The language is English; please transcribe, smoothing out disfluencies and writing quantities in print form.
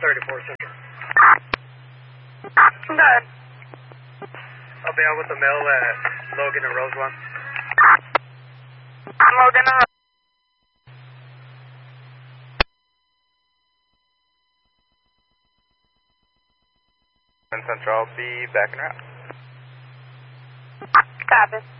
34 Central. Good. I'll be out with the mail at Logan and Roseland. Logan and Central, I'll be back in route. Copy.